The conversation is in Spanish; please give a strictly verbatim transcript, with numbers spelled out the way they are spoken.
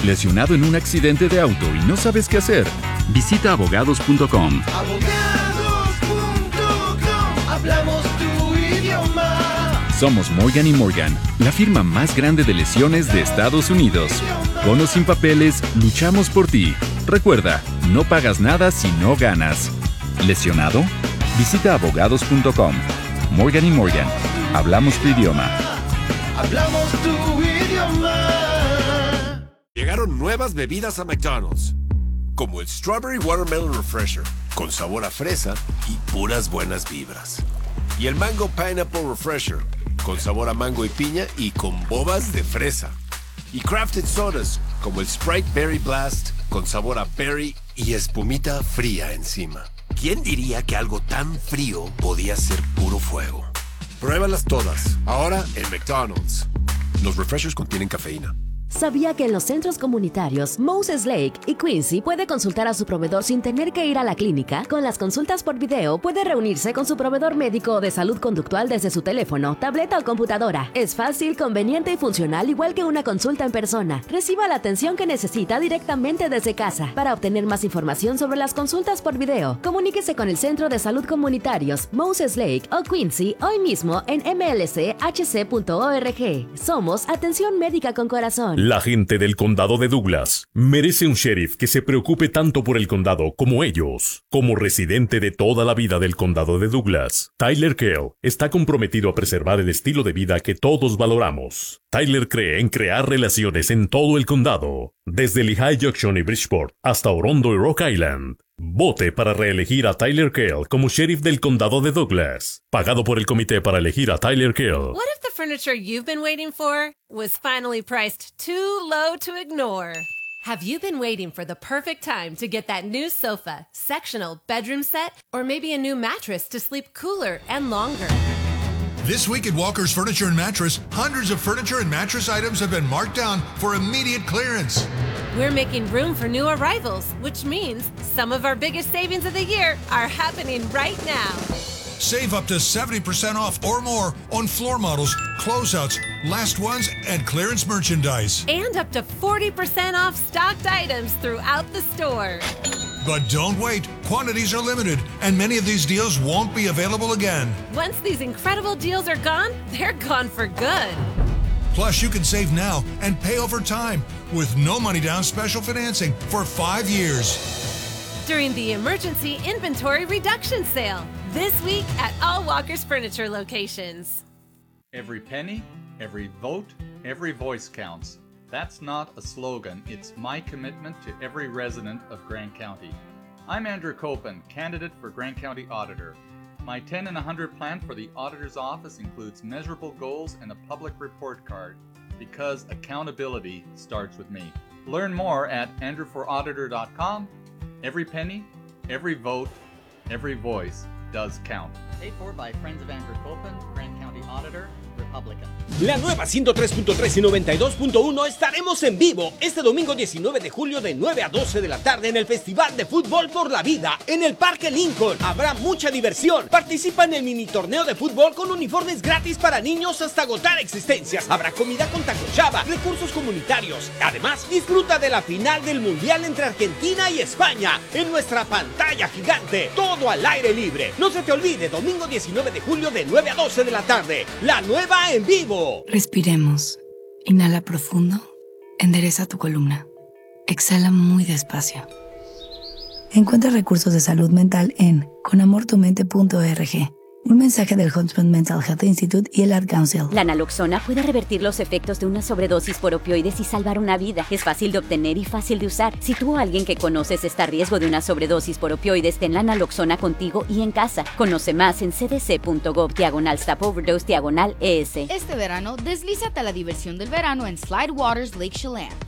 ¿Lesionado en un accidente de auto y no sabes qué hacer? Visita abogados punto com. abogados punto com. Hablamos tu idioma. Somos Morgan y Morgan, la firma más grande de lesiones de Estados Unidos. Con o sin papeles, luchamos por ti. Recuerda, no pagas nada si no ganas. ¿Lesionado? Visita abogados punto com. Morgan y Morgan, hablamos tu idioma. Hablamos tu idioma. Llegaron nuevas bebidas a McDonald's, como el Strawberry Watermelon Refresher, con sabor a fresa y puras buenas vibras. Y el Mango Pineapple Refresher, con sabor a mango y piña y con bobas de fresa. Y crafted sodas, como el Sprite Berry Blast, con sabor a berry y espumita fría encima. ¿Quién diría que algo tan frío podía ser puro fuego? Pruébalas todas, ahora en McDonald's. Los refreshers contienen cafeína. ¿Sabía que en los centros comunitarios Moses Lake y Quincy puede consultar a su proveedor sin tener que ir a la clínica? Con las consultas por video puede reunirse con su proveedor médico o de salud conductual desde su teléfono, tableta o computadora. Es fácil, conveniente y funcional igual que una consulta en persona. Reciba la atención que necesita directamente desde casa. Para obtener más información sobre las consultas por video, comuníquese con el Centro de Salud Comunitarios Moses Lake o Quincy hoy mismo en m l c h c punto org. Somos Atención Médica con Corazón. La gente del condado de Douglas merece un sheriff que se preocupe tanto por el condado como ellos. Como residente de toda la vida del condado de Douglas, Tyler Kell está comprometido a preservar el estilo de vida que todos valoramos. Tyler cree en crear relaciones en todo el condado, desde Lehigh Junction y Bridgeport hasta Orondo y Rock Island. Vote para reelegir a Tyler Kell como sheriff del condado de Douglas. Pagado por el comité para elegir a Tyler Kell. What if the furniture you've been waiting for was finally priced too low to ignore? Have you been waiting for the perfect time to get that new sofa, sectional bedroom set, or maybe a new mattress to sleep cooler and longer? This week at Walker's Furniture and Mattress, hundreds of furniture and mattress items have been marked down for immediate clearance. We're making room for new arrivals, which means some of our biggest savings of the year are happening right now. Save up to seventy percent off or more on floor models, closeouts, last ones, and clearance merchandise. And up to forty percent off stocked items throughout the store. But don't wait. Quantities are limited, and many of these deals won't be available again. Once these incredible deals are gone, they're gone for good. Plus, you can save now and pay over time with no money down special financing for five years. During the Emergency Inventory Reduction Sale, this week at all Walker's Furniture locations. Every penny, every vote, every voice counts. That's not a slogan, it's my commitment to every resident of Grant County. I'm Andrew Copen, candidate for Grant County Auditor. My ten and one hundred plan for the Auditor's Office includes measurable goals and a public report card, because accountability starts with me. Learn more at andrew for auditor dot com. Every penny, every vote, every voice does count. Paid for by Friends of Andrew Copen, Grant County Auditor, Republican. La nueva ciento tres punto tres y noventa y dos punto uno estaremos en vivo este domingo diecinueve de julio de nueve a doce de la tarde en el Festival de Fútbol por la Vida en el Parque Lincoln. Habrá mucha diversión. Participa en el mini torneo de fútbol con uniformes gratis para niños hasta agotar existencias. Habrá comida con taco chava, recursos comunitarios. Además, disfruta de la final del Mundial entre Argentina y España en nuestra pantalla gigante. Todo al aire libre. No se te olvide, domingo diecinueve de julio de nueve a doce de la tarde. La nueva en vivo. Respiremos. Inhala profundo. Endereza tu columna. Exhala muy despacio. Encuentra recursos de salud mental en con amor tu mente punto org. Un mensaje del Huntsman Mental Health Institute y el Ad Council. La naloxona puede revertir los efectos de una sobredosis por opioides y salvar una vida. Es fácil de obtener y fácil de usar. Si tú o alguien que conoces está a riesgo de una sobredosis por opioides, ten la naloxona contigo y en casa. Conoce más en c d c punto gov diagonal stop overdose diagonal e s. Este verano, deslízate a la diversión del verano en Slide Waters Lake Chelan.